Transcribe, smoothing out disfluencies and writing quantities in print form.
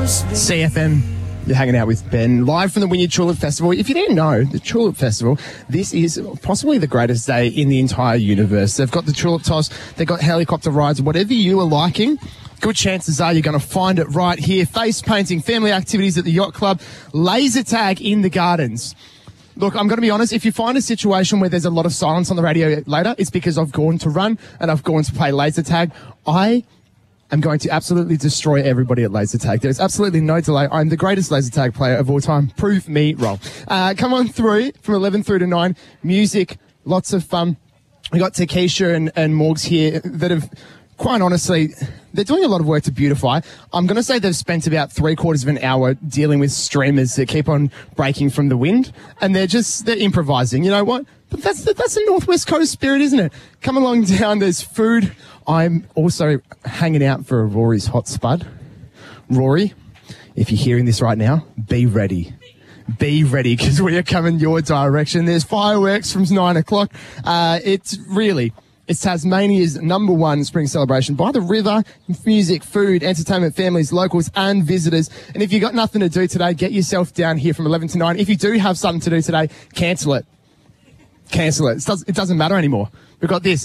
CFM, you're hanging out with Ben, live from the Wynyard Tulip Festival. If you didn't know, the Tulip Festival, this is possibly the greatest day in the entire universe. They've got the tulip toss, they've got helicopter rides, whatever you are liking, good chances are you're going to find it right here. Face painting, family activities at the yacht club, laser tag in the gardens. Look, I'm going to be honest, if you find a situation where there's a lot of silence on the radio later, it's because I've gone to run and I've gone to play laser tag. I'm going to absolutely destroy everybody at laser tag. There's absolutely no delay. I'm the greatest laser tag player of all time. Prove me wrong. Come on through from 11 through to 9. Music, lots of fun. We got Takesha and Morgs here that have, quite honestly, they're doing a lot of work to beautify. I'm going to say they've spent about 3/4 of an hour dealing with streamers that keep on breaking from the wind, and they're improvising. You know what? But that's the Northwest Coast spirit, isn't it? Come along down, there's food. I'm also hanging out for a Rory's Hot Spud. Rory, if you're hearing this right now, be ready. Be ready, because we are coming your direction. There's fireworks from 9 o'clock. It's Tasmania's #1 spring celebration by the river. Music, food, entertainment, families, locals and visitors. And if you've got nothing to do today, get yourself down here from 11 to 9. If you do have something to do today, cancel it. Cancel it. It doesn't matter anymore. We've got this.